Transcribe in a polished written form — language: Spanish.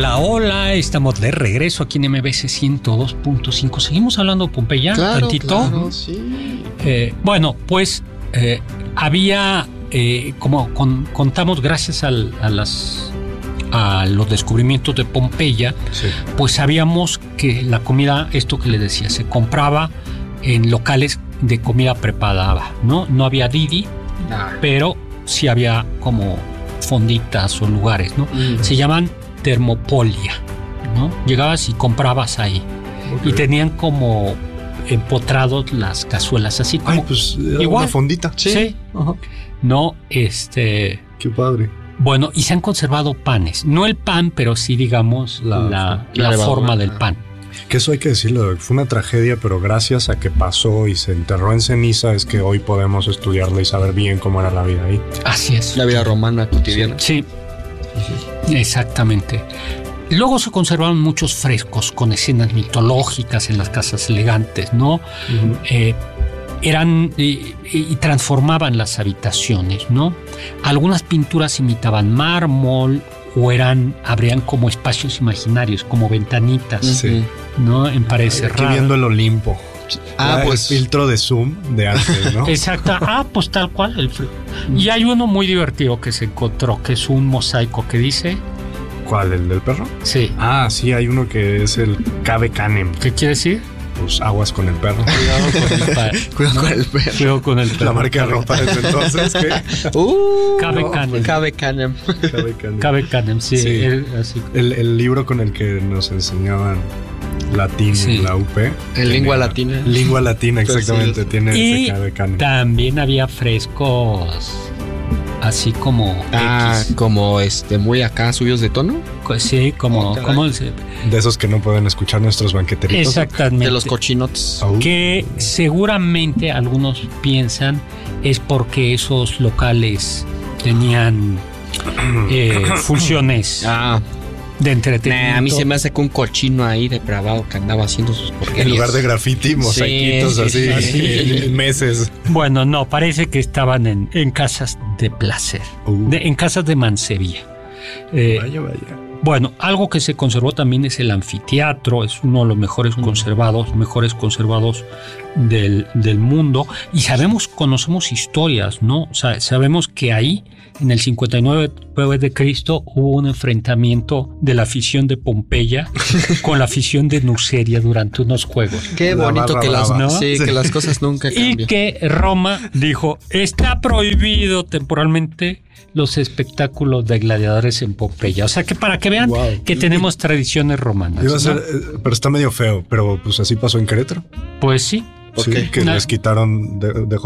Hola, hola, estamos de regreso aquí en MBC 102.5. Seguimos hablando de Pompeya, tantito. Claro, sí. Bueno, pues había, como contamos, gracias a los descubrimientos de Pompeya, Sí. pues sabíamos que la comida, esto que les decía, se compraba en locales de comida preparada, ¿no? No había Didi, pero sí había como fonditas o lugares, ¿no? Se llaman termopolia, ¿no? Llegabas y comprabas ahí. Okay. Y tenían como empotrados las cazuelas, así como... Ay, pues era igual. una fondita. Sí. Ajá. No, Qué padre. bueno, y se han conservado panes. No el pan, pero sí, digamos, la forma del pan. Que eso hay que decirlo, fue una tragedia, pero gracias a que pasó y se enterró en ceniza es que hoy podemos estudiarla y saber bien cómo era la vida ahí. Así es. La vida romana cotidiana. Sí, exactamente. Luego se conservaron muchos frescos con escenas mitológicas en las casas elegantes, ¿no? Eran y transformaban las habitaciones, ¿no? Algunas pinturas imitaban mármol o abrían como espacios imaginarios, como ventanitas, Sí. ¿no? En paredes Aquí cerradas. viendo el Olimpo. Pues El filtro de Zoom de antes, ¿no? Exacto. Pues tal cual. Y hay uno muy divertido que se encontró, que es un mosaico que dice... ¿Cuál? ¿El del perro? Sí. Ah, sí, hay uno que es el Cave Canem. ¿Qué quiere decir? Pues aguas con el perro. Cuidado con el perro. Cuidado con el perro. Cuidado con el perro. La marca de ropa desde entonces, ¿qué? Cabe Canem. Cabe Canem. Cave Canem. Cabe Canem, sí. Sí. Así. El libro con el que nos enseñaban latín Sí. en la UP. En lengua latina. Lengua latina, Pues exactamente. sí. Tiene Y ese Cave Canem. también había frescos así como X. Como muy acá, subidos de tono. Sí, como De esos que no pueden escuchar nuestros banqueteritos. exactamente. De los cochinotes. Au. Que seguramente algunos piensan es porque esos locales tenían funciones de entretenimiento. A mí se me hace que un cochino ahí depravado que andaba haciendo sus porquerías. En lugar de graffiti, mosaiquitos sí, así, sí. meses. Bueno, no, parece que estaban en casas de placer, en casas de mancebía. Vaya. Bueno, algo que se conservó también es el anfiteatro, es uno de los mejores conservados del mundo. Y conocemos historias, ¿no? O sea, sabemos que ahí, en el 59 después de Cristo, hubo un enfrentamiento de la afición de Pompeya con la afición de Nuceria durante unos juegos. Qué La bonito barra que brava. ¿no? Sí, que las cosas nunca cambian. Y que Roma dijo, está prohibido temporalmente los espectáculos de gladiadores en Pompeya. O sea, que para que vean que tenemos tradiciones romanas. Iba a ser, ¿no? pero está medio feo, pero pues así pasó en Querétaro. Pues sí. Sí, que les quitaron de